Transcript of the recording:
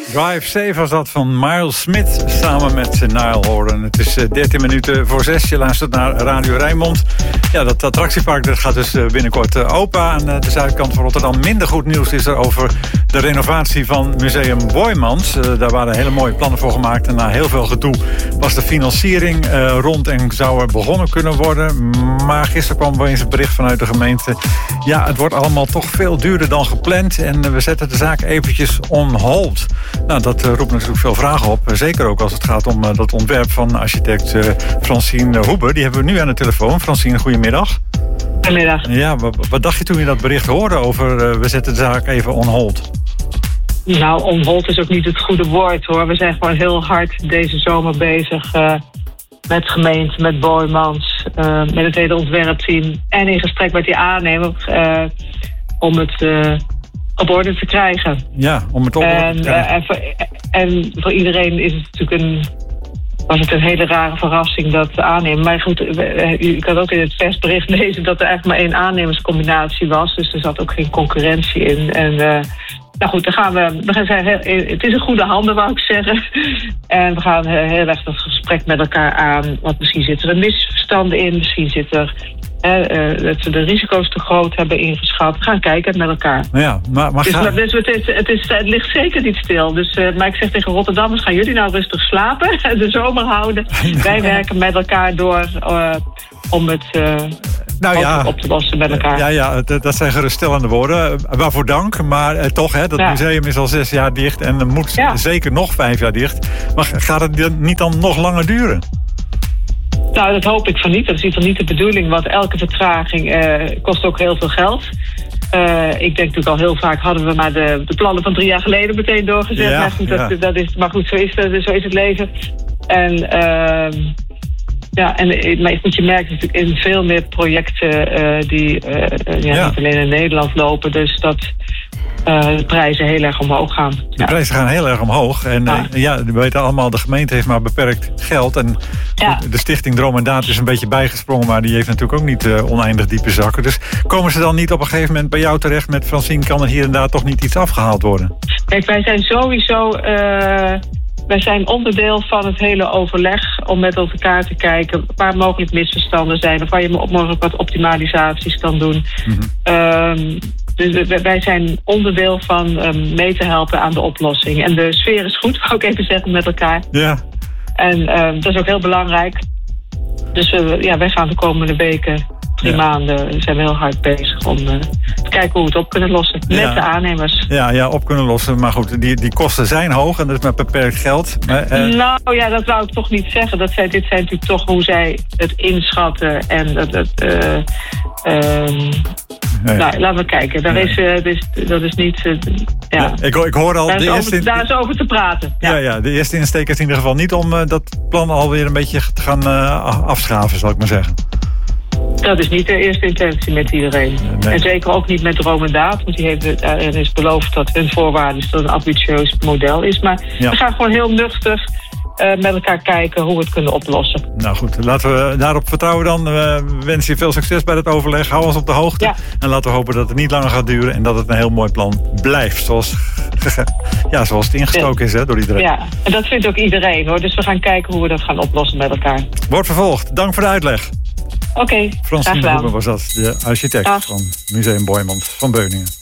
Drive Safe was dat van Miles Smith samen met Niall Horan. Het is 13 minuten voor 6. Je luistert naar Radio Rijnmond. Ja, dat attractiepark dat gaat dus binnenkort open aan de zuidkant van Rotterdam. Minder goed nieuws is er over de renovatie van Museum Boijmans. Daar waren hele mooie plannen voor gemaakt. En na heel veel gedoe was de financiering rond en zou er begonnen kunnen worden. Maar gisteren kwam opeens een bericht vanuit de gemeente. Ja, het wordt allemaal toch veel duurder dan gepland. En we zetten de zaak eventjes on hold. Nou, dat roept natuurlijk veel vragen op. Zeker ook als het gaat om dat ontwerp van architect Francine Hoeber. Die hebben we nu aan de telefoon. Francine, goedemiddag. Goedemiddag. Ja, wat dacht je toen je dat bericht hoorde over we zetten de zaak even on hold? Nou, on hold is ook niet het goede woord, hoor. We zijn gewoon heel hard deze zomer bezig met gemeente, met Boijmans, met het hele ontwerpteam en in gesprek met die aannemer om het op orde te krijgen. Ja, om het op orde te krijgen. En voor iedereen is het natuurlijk was het een hele rare verrassing dat de aannemer. Maar goed, je kan ook in het persbericht lezen dat er eigenlijk maar 1 aannemerscombinatie was. Dus er zat ook geen concurrentie in. En nou goed, dan gaan het is een goede handen, wou ik zeggen. En we gaan heel erg dat gesprek met elkaar aan. Want misschien zitten er misverstanden in. Misschien zit er dat we de risico's te groot hebben ingeschat. We gaan kijken met elkaar. Ja, maar het ligt zeker niet stil. Dus, maar ik zeg tegen Rotterdammers, gaan jullie nou rustig slapen? De zomer houden. Wij werken met elkaar door om het op te lossen met elkaar. Ja, dat zijn geruststellende woorden. Waarvoor dank. Maar toch, dat museum is al 6 jaar dicht. En moet zeker nog 5 jaar dicht. Maar gaat het niet dan nog langer duren? Nou, dat hoop ik van niet. Dat is in ieder geval niet de bedoeling, want elke vertraging kost ook heel veel geld. Ik denk natuurlijk al heel vaak hadden we maar de plannen van 3 jaar geleden meteen doorgezet. Ja, maar goed, zo is het leven. En maar goed, je merkt natuurlijk in veel meer projecten die niet alleen in Nederland lopen. Dus dat de prijzen heel erg omhoog gaan. De prijzen gaan heel erg omhoog. En we weten allemaal, de gemeente heeft maar beperkt geld. En de stichting Droom en Daad is een beetje bijgesprongen. Maar die heeft natuurlijk ook niet oneindig diepe zakken. Dus komen ze dan niet op een gegeven moment bij jou terecht met Francine, kan er hier en daar toch niet iets afgehaald worden? Kijk, wij zijn sowieso wij zijn onderdeel van het hele overleg om met elkaar te kijken waar mogelijk misverstanden zijn of waar je mogelijk wat optimalisaties kan doen. Mm-hmm. Dus wij zijn onderdeel van mee te helpen aan de oplossing. En de sfeer is goed, wou ik even zeggen, met elkaar. Ja. En dat is ook heel belangrijk. Dus wij gaan de komende weken, 3 maanden, zijn we heel hard bezig om te kijken hoe we het op kunnen lossen. Met de aannemers. Ja, op kunnen lossen. Maar goed, die kosten zijn hoog en dat is met beperkt geld. Nou ja, dat wou ik toch niet zeggen. Dit zijn natuurlijk toch hoe zij het inschatten. En nou, laten we kijken. Dat is niet. Ik hoor al. Daar is over te praten. Ja, de eerste insteek is in ieder geval niet om dat plan alweer een beetje te gaan afschaven, zal ik maar zeggen. Dat is niet de eerste intentie met iedereen. Nee. En zeker ook niet met Droom en Daad. Want er is beloofd dat hun voorwaarde is dat een ambitieus model is. Maar we gaan gewoon heel nuchter met elkaar kijken hoe we het kunnen oplossen. Nou goed, laten we daarop vertrouwen dan. We wensen je veel succes bij het overleg. Hou ons op de hoogte. Ja. En laten we hopen dat het niet langer gaat duren. En dat het een heel mooi plan blijft. Zoals het ingestoken is door iedereen. Ja, en dat vindt ook iedereen, hoor. Dus we gaan kijken hoe we dat gaan oplossen met elkaar. Wordt vervolgd. Dank voor de uitleg. Oké, Francine Hoeber was dat, de architect van Museum Boijmans van Beuningen.